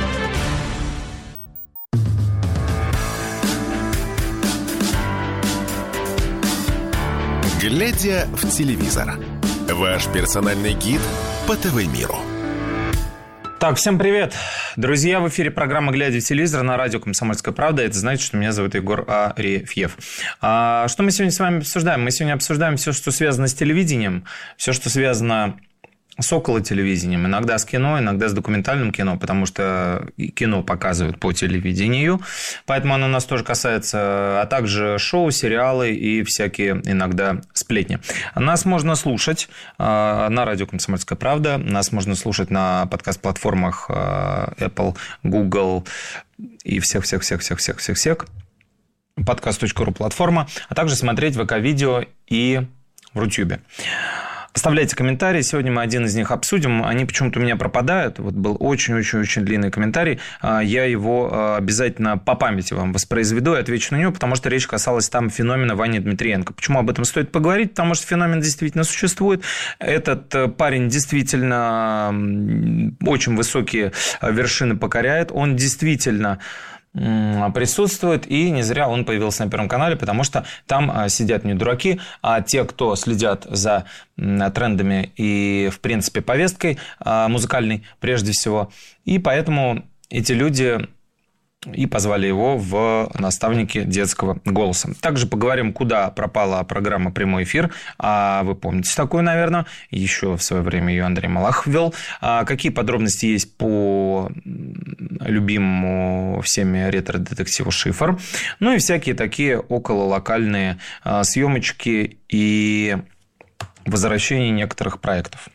Глядя в телевизор. Ваш персональный гид по ТВ-миру. Так, всем привет. Друзья, в эфире программа «Глядя в телевизор» на радио «Комсомольская правда». Это значит, что меня зовут Егор Арефьев. А что мы сегодня с вами обсуждаем? Мы сегодня обсуждаем все, что связано с телевидением, все, что связано с околотелевидением, иногда с кино, иногда с документальным кино, потому что кино показывают по телевидению, поэтому оно нас тоже касается, а также шоу, сериалы и всякие иногда сплетни. Нас можно слушать на радио «Комсомольская правда», нас можно слушать на подкаст-платформах Apple, Google и всех-всех-всех-всех-всех-всех, подкаст точка ру платформа, а также смотреть ВК-видео и в Рутюбе. Оставляйте комментарии, сегодня мы один из них обсудим, они почему-то у меня пропадают, вот был очень-очень-очень длинный комментарий, я его обязательно по памяти вам воспроизведу и отвечу на него, потому что речь касалась там феномена Вани Дмитриенко. Почему об этом стоит поговорить? Потому что феномен действительно существует, этот парень действительно очень высокие вершины покоряет, он действительно присутствует, и не зря он появился на Первом канале, потому что там сидят не дураки, а те, кто следят за трендами и, в принципе, повесткой музыкальной прежде всего, и поэтому эти люди и позвали его в наставники детского голоса. Также поговорим, куда пропала программа «Прямой эфир». А вы помните такую, наверное. Еще в свое время ее Андрей Малахов вел. А какие подробности есть по любимому всеми ретро-детективу «Шифр». Ну и всякие такие окололокальные съемочки и возвращение некоторых проектов.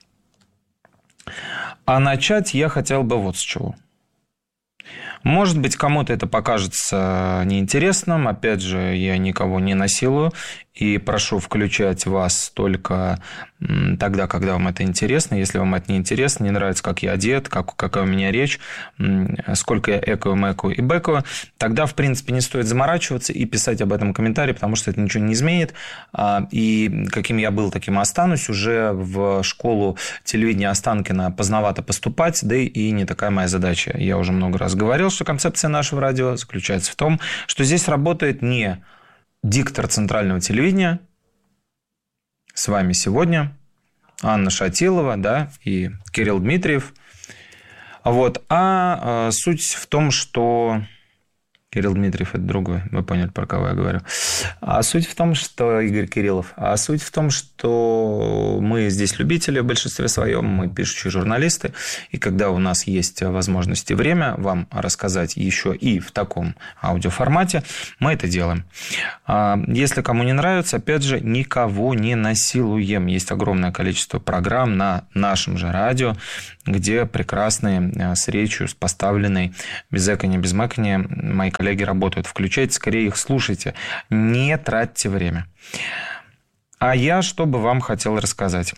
А начать я хотел бы вот с чего. Может быть, кому-то это покажется неинтересным. Опять же, я никого не насилую И прошу включать вас только тогда, когда вам это интересно. Если вам это не интересно, не нравится, как я одет, как, какая у меня речь, сколько я экаю, мэкаю и бэкаю, тогда, в принципе, не стоит заморачиваться и писать об этом комментарий, потому что это ничего не изменит. И каким я был, таким и останусь. Уже в школу телевидения Останкина поздновато поступать, да и не такая моя задача. Я уже много раз говорил, что концепция нашего радио заключается в том, что здесь работает не диктор центрального телевидения, с вами сегодня Анна Шатилова, да, и Кирилл Дмитриев. Вот. А, а суть в том, что... Кирилл Дмитриев – это другой, вы поняли, про кого я говорю. А суть в том, что... Игорь Кириллов. А суть в том, что мы здесь любители в большинстве своем, мы пишущие журналисты, и когда у нас есть возможность и время вам рассказать еще и в таком аудиоформате, мы это делаем. Если кому не нравится, опять же, никого не насилуем. Есть огромное количество программ на нашем же радио, где прекрасные, с речью, с поставленной, без экания, без мэкания, мои коллеги работают. Включайте, скорее их слушайте. Не тратьте время. А я что бы вам хотел рассказать.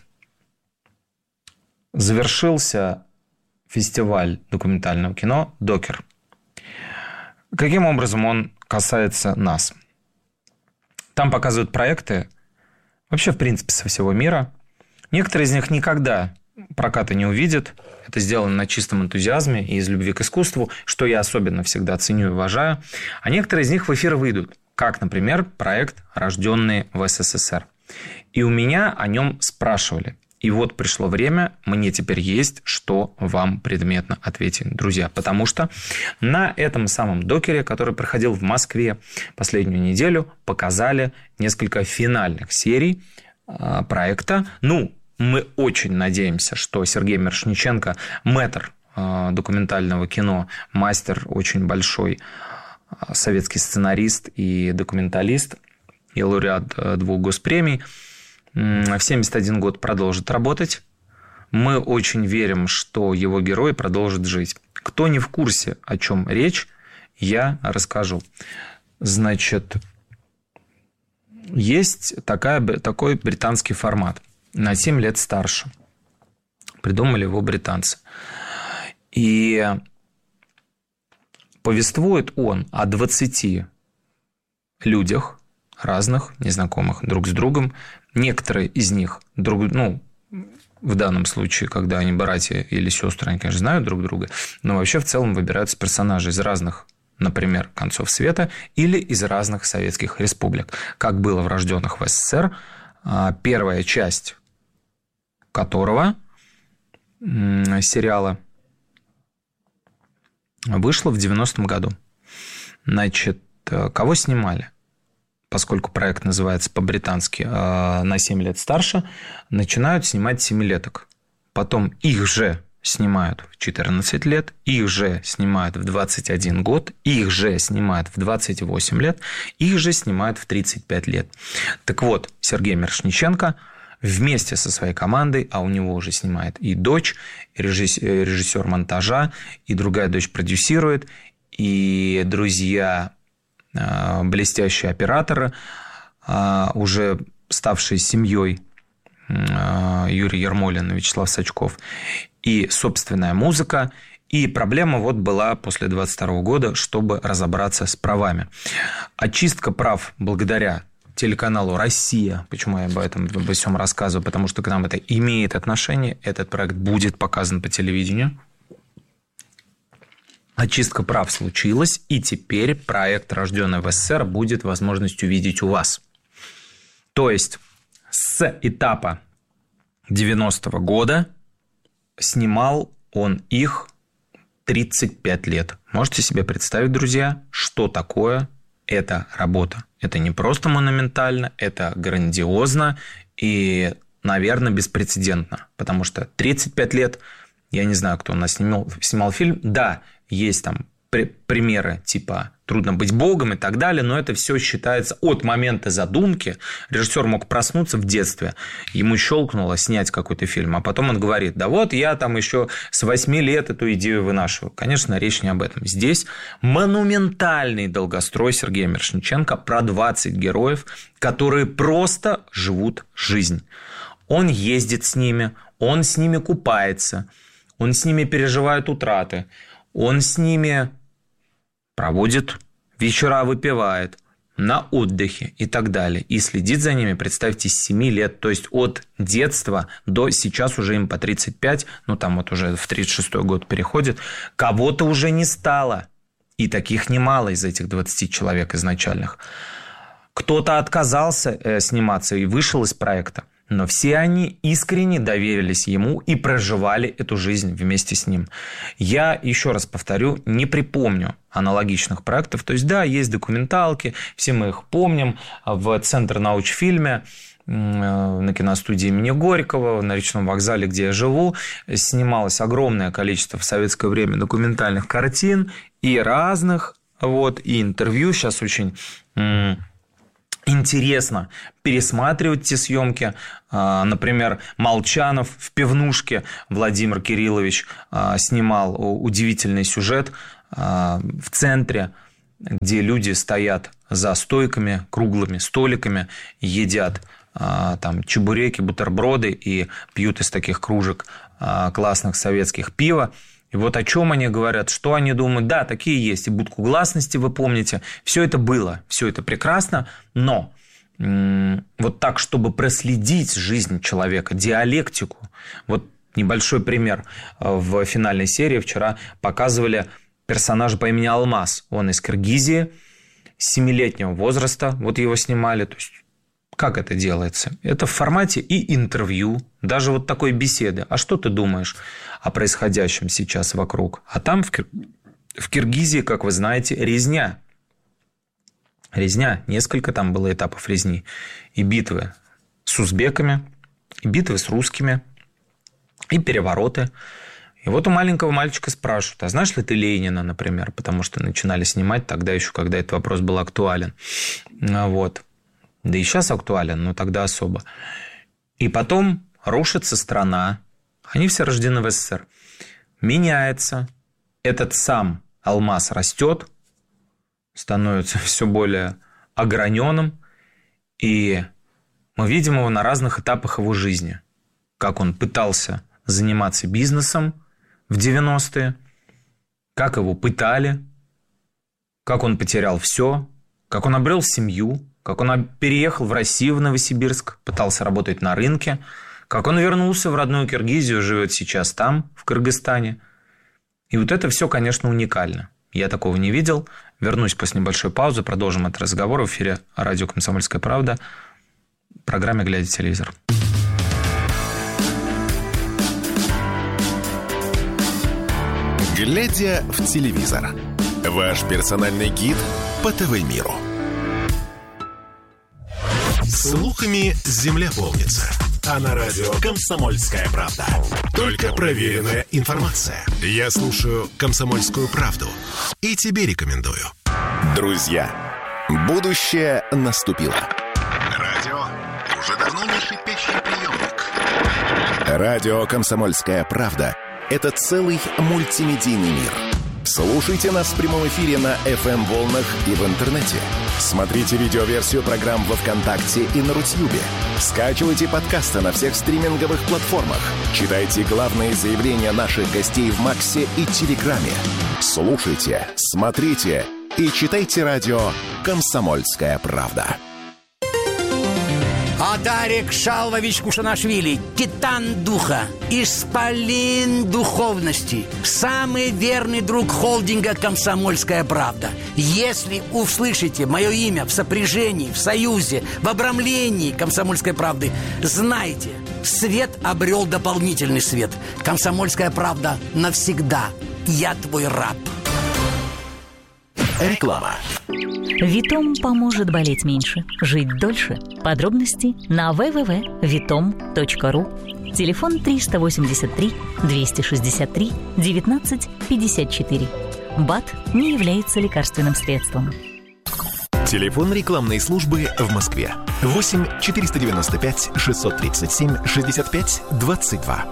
Завершился фестиваль документального кино «Докер». Каким образом он касается нас? Там показывают проекты вообще, в принципе, со всего мира. Некоторые из них никогда проката не увидят. Это сделано на чистом энтузиазме и из любви к искусству, что я особенно всегда ценю и уважаю. А некоторые из них в эфир выйдут, как, например, проект «Рожденные в СССР». И у меня о нем спрашивали. И вот пришло время, мне теперь есть, что вам предметно ответить, друзья. Потому что на этом самом докере, который проходил в Москве последнюю неделю, показали несколько финальных серий проекта. Ну, мы очень надеемся, что Сергей Мирошниченко, мэтр документального кино, мастер очень большой, советский сценарист и документалист, и лауреат двух госпремий, в семьдесят один год продолжит работать. Мы очень верим, что его герой продолжит жить. Кто не в курсе, о чем речь, я расскажу. Значит, есть такая, такой британский формат. На семь лет старше. Придумали его британцы. И повествует он о двадцати людях разных, незнакомых друг с другом. Некоторые из них, друг, ну, в данном случае, когда они братья или сестры, они, конечно, знают друг друга, но вообще в целом выбираются персонажи из разных, например, концов света или из разных советских республик. Как было в «Рожденных в СССР», первая часть которого сериала вышла в девяностом году. Значит, кого снимали? Поскольку проект называется по-британски «На семь лет старше», начинают снимать семилеток. Потом их же снимают в четырнадцать лет, их же снимают в двадцать один год, их же снимают в двадцать восемь лет, их же снимают в тридцать пять лет. Так вот, Сергей Мирошниченко вместе со своей командой, а у него уже снимает и дочь, и режиссер монтажа, и другая дочь продюсирует, и друзья блестящие операторы, уже ставшие семьей, Юрий Ермолин и Вячеслав Сачков, и собственная музыка. И проблема вот была после двадцать второго года, чтобы разобраться с правами. Очистка прав благодаря телеканалу «Россия». Почему я об этом обо всем рассказываю? Потому что к нам это имеет отношение. Этот проект будет показан по телевидению. Очистка прав случилась, и теперь проект «Рожденный в СССР» будет возможностью видеть у вас. То есть с этапа девяностого года снимал он их тридцать пять лет. Можете себе представить, друзья, что такое эта работа? Это не просто монументально, это грандиозно и, наверное, беспрецедентно. Потому что тридцать пять лет, я не знаю, кто у нас снимал, снимал фильм. Да, есть там примеры типа «Трудно быть Богом» и так далее, но это все считается от момента задумки. Режиссер мог проснуться в детстве, ему щелкнуло снять какой-то фильм, а потом он говорит: да вот я там еще с восьми лет эту идею вынашиваю. Конечно, речь не об этом. Здесь монументальный долгострой Сергея Мирошниченко про двадцать героев, которые просто живут жизнь. Он ездит с ними, он с ними купается, он с ними переживает утраты, он с ними проводит вечера, выпивает, на отдыхе и так далее. И следит за ними, представьте, с семи лет. То есть от детства до сейчас уже им по тридцать пять, ну там вот уже в тридцать шестой год переходит. Кого-то уже не стало. И таких немало из этих двадцати человек изначальных. Кто-то отказался сниматься и вышел из проекта. Но все они искренне доверились ему и проживали эту жизнь вместе с ним. Я, еще раз повторю, не припомню аналогичных проектов. То есть, да, есть документалки, все мы их помним. В Центр научфильме на киностудии имени Горького, на Речном вокзале, где я живу, снималось огромное количество в советское время документальных картин и разных, вот, и интервью. Сейчас очень интересно пересматривать те съемки. Например, Молчанов в «Пивнушке» Владимир Кириллович снимал удивительный сюжет в центре, где люди стоят за стойками, круглыми столиками, едят там чебуреки, бутерброды и пьют из таких кружек классных советских пива. И вот о чем они говорят, что они думают. Да, такие есть. И «Будку гласности» вы помните. Все это было, все это прекрасно, но м- вот так, чтобы проследить жизнь человека, диалектику. Вот небольшой пример. В финальной серии вчера показывали персонажа по имени Алмаз. Он из Киргизии, семилетнего возраста. Вот его снимали. То есть как это делается? Это в формате и интервью, даже вот такой беседы. А что ты думаешь о происходящем сейчас вокруг? А там в, Кир... в Киргизии, как вы знаете, резня. Резня. Несколько там было этапов резни. И битвы с узбеками, и битвы с русскими, и перевороты. И вот у маленького мальчика спрашивают: а знаешь ли ты Ленина, например? Потому что начинали снимать тогда еще, когда этот вопрос был актуален. Вот. Да и сейчас актуален, но тогда особо. И потом рушится страна. Они все рождены в СССР. Меняется. Этот сам Алмаз растет, становится все более ограненным. И мы видим его на разных этапах его жизни. Как он пытался заниматься бизнесом в девяностые, как его пытали, как он потерял все, как он обрел семью, как он переехал в Россию, в Новосибирск, пытался работать на рынке, как он вернулся в родную Киргизию, живет сейчас там, в Кыргызстане. И вот это все, конечно, уникально. Я такого не видел. Вернусь после небольшой паузы, продолжим этот разговор в эфире радио «Комсомольская правда», в программе «Глядя в телевизор». «Глядя в телевизор» – ваш персональный гид по ТВ-миру. Слухами земля полнится. А на радио «Комсомольская правда» только проверенная информация. Я слушаю «Комсомольскую правду» и тебе рекомендую. Друзья, будущее наступило. Радио уже давно не шипящий приемник. Радио «Комсомольская правда» — это целый мультимедийный мир. Слушайте нас в прямом эфире на эф эм-волнах и в интернете. Смотрите видеоверсию программ во ВКонтакте и на Рутьюбе. Скачивайте подкасты на всех стриминговых платформах. Читайте главные заявления наших гостей в Максе и Телеграме. Слушайте, смотрите и читайте радио «Комсомольская правда». Адарик Шалвович Кушанашвили, титан духа, исполин духовности, самый верный друг холдинга «Комсомольская правда». Если услышите мое имя в сопряжении, в союзе, в обрамлении «Комсомольской правды», знайте, свет обрел дополнительный свет. «Комсомольская правда» навсегда. Я твой раб. Реклама. Витом поможет болеть меньше, жить дольше. Подробности на дабл ю дабл ю дабл ю точка витом точка ру. Телефон триста восемьдесят три двести шестьдесят три девятнадцать пятьдесят четыре. БАД не является лекарственным средством. Телефон рекламной службы в Москве. восемь четыреста девяносто пять шестьсот тридцать семь шестьдесят пять двадцать два.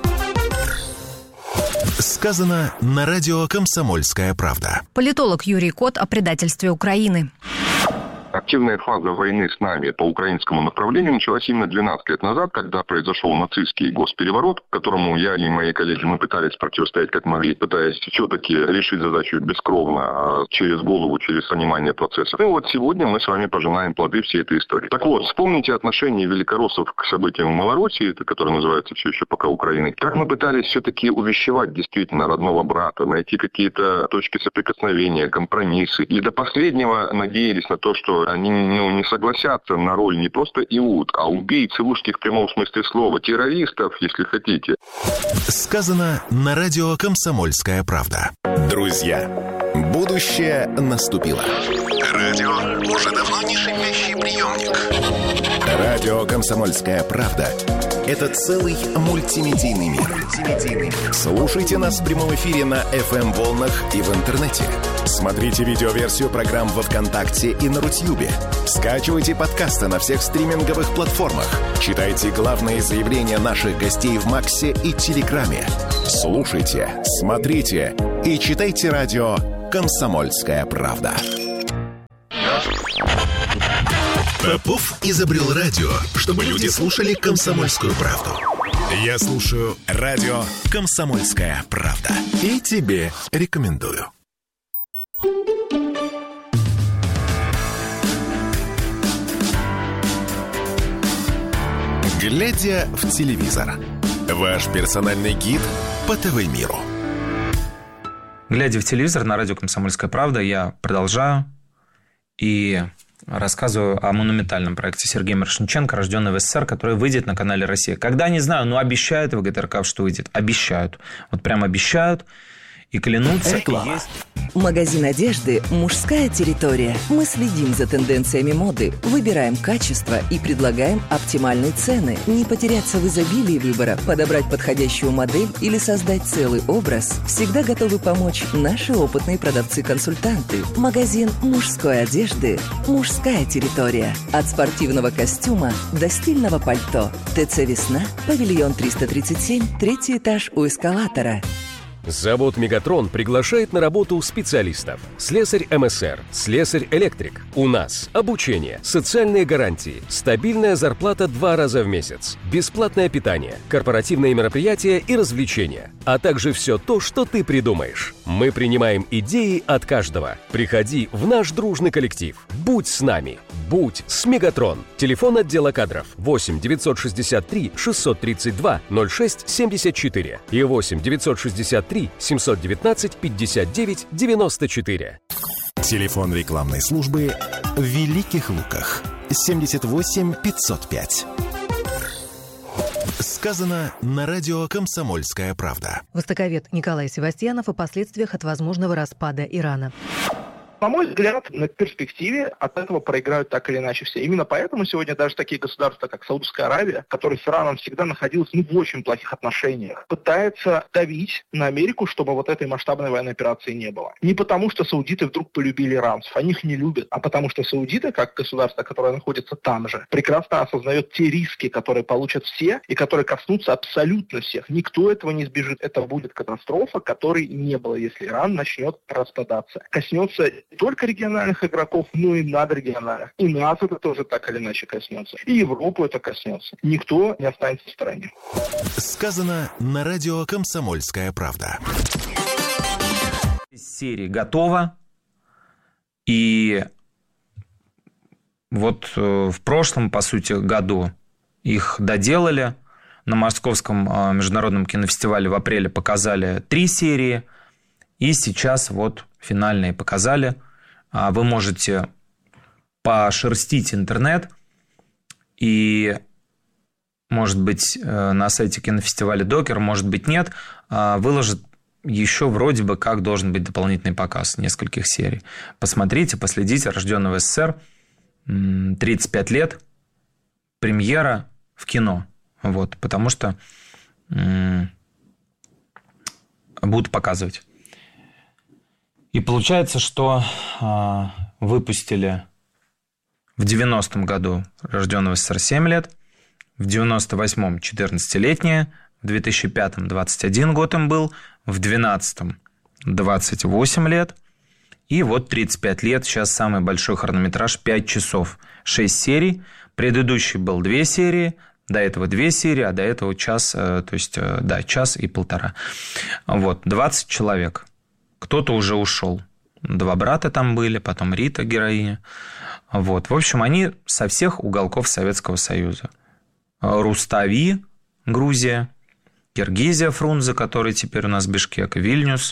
Сказано на радио «Комсомольская правда». Политолог Юрий Кот о предательстве Украины. Активная фаза войны с нами по украинскому направлению началась именно двенадцать лет назад, когда произошел нацистский госпереворот, которому я и мои коллеги мы пытались противостоять как могли, пытаясь все-таки решить задачу бескровно, а через голову, через понимание процессов. И вот сегодня мы с вами пожинаем плоды всей этой истории. Так вот, вспомните отношение великороссов к событиям в Малороссии, которое называется все еще пока Украиной. Как мы пытались все-таки увещевать действительно родного брата, найти какие-то точки соприкосновения, компромиссы. И до последнего надеялись на то, что они ну, не согласятся на роль не просто иуд, а убийц русских в прямом смысле слова, террористов, если хотите. Сказано на радио «Комсомольская правда». Друзья, будущее наступило. Радио уже давно не шипящий приемник. Радио «Комсомольская правда» — это целый мультимедийный мир. Слушайте нас в прямом эфире на эф эм-волнах и в интернете. Смотрите видеоверсию программ во ВКонтакте и на Рутьюбе. Скачивайте подкасты на всех стриминговых платформах. Читайте главные заявления наших гостей в Максе и Телеграме. Слушайте, смотрите и читайте радио «Комсомольская правда». Попов изобрел радио, чтобы люди слушали «Комсомольскую правду». Я слушаю радио «Комсомольская правда». И тебе рекомендую. Глядя в телевизор. Ваш персональный гид по ТВ-миру. Глядя в телевизор на радио «Комсомольская правда», я продолжаю и рассказываю о монументальном проекте Сергея Мирошниченко «Рожденный в СССР», который выйдет на канале «Россия». Когда, не знаю, но обещают в ГТРК, что выйдет. Обещают. Вот прям обещают. И клянутся. Реклама. Есть... Магазин одежды «Мужская территория». Мы следим за тенденциями моды, выбираем качество и предлагаем оптимальные цены. Не потеряться в изобилии выбора, подобрать подходящую модель или создать целый образ. Всегда готовы помочь наши опытные продавцы-консультанты. Магазин мужской одежды «Мужская территория». От спортивного костюма до стильного пальто. ТЦ «Весна», павильон триста тридцать семь, третий этаж у эскалатора. Завод «Мегатрон» приглашает на работу специалистов. Слесарь эм эс эр, слесарь-электрик. У нас обучение, социальные гарантии, стабильная зарплата два раза в месяц, бесплатное питание, корпоративные мероприятия и развлечения, а также все то, что ты придумаешь. Мы принимаем идеи от каждого. Приходи в наш дружный коллектив. Будь с нами. Будь с «Мегатрон». Телефон отдела кадров восемь девятьсот шестьдесят три шестьсот тридцать два ноль шесть семьдесят четыре и восемь девятьсот шестьдесят три семьсот девятнадцать пятьдесят девять девяносто четыре. Телефон рекламной службы в Великих Луках семьдесят восемь пятьсот пять. Сказано на радио «Комсомольская правда». Востоковед Николай Севастьянов о последствиях от возможного распада Ирана. На мой взгляд, на перспективе от этого проиграют так или иначе все. Именно поэтому сегодня даже такие государства, как Саудовская Аравия, которая с Ираном всегда находилась ну, в очень плохих отношениях, пытается давить на Америку, чтобы вот этой масштабной военной операции не было. Не потому, что саудиты вдруг полюбили иранцев, они их не любят, а потому что саудиты, как государство, которое находится там же, прекрасно осознает те риски, которые получат все и которые коснутся абсолютно всех. Никто этого не избежит. Это будет катастрофа, которой не было, если Иран начнет распадаться. Коснется не только региональных игроков, но и надрегиональных. И нас это тоже так или иначе коснется. И Европу это коснется. Никто не останется в стороне. Сказано на радио «Комсомольская правда». Из серии готово. И вот в прошлом, по сути, году их доделали. На Московском международном кинофестивале в апреле показали три серии. И сейчас вот финальные показали. Вы можете пошерстить интернет и, может быть, на сайте кинофестиваля Докер, может быть, нет, выложат еще вроде бы как должен быть дополнительный показ нескольких серий. Посмотрите, последите. «Рожденный в СССР», тридцать пять лет, премьера в кино. Вот, потому что м- будут показывать. И получается, что э, выпустили в девяностом году рожденного в СССР семь лет, в девяносто восьмом четырнадцатилетние, в две тысячи пятом двадцать один год им был, в двенадцатом двадцать восемь лет, и вот тридцать пять лет, сейчас самый большой хронометраж пять часов, шесть серий, предыдущий был две серии, до этого две серии, а до этого час, то есть, да, час и полтора. Вот, двадцать человек. Кто-то уже ушел. Два брата там были, потом Рита, героиня. Вот. В общем, они со всех уголков Советского Союза. Рустави, Грузия, Киргизия, Фрунзе, который теперь у нас Бишкек, Вильнюс,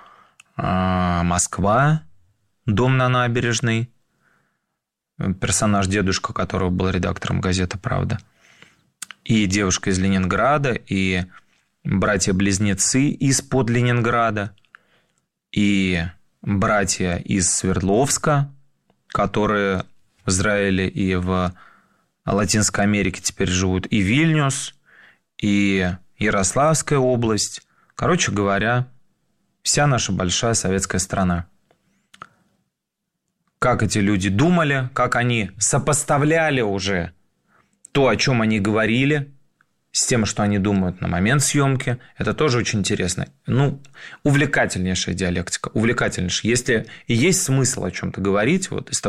Москва, дом на набережной, персонаж дедушка, которого был редактором газеты «Правда», и девушка из Ленинграда, и братья-близнецы из-под Ленинграда, и братья из Свердловска, которые в Израиле и в Латинской Америке теперь живут, и Вильнюс, и Ярославская область. Короче говоря, вся наша большая советская страна. Как эти люди думали, как они сопоставляли уже то, о чем они говорили, с тем, что они думают на момент съемки, это тоже очень интересно. Ну, увлекательнейшая диалектика, увлекательнейшая. Если и есть смысл о чем-то говорить, вот из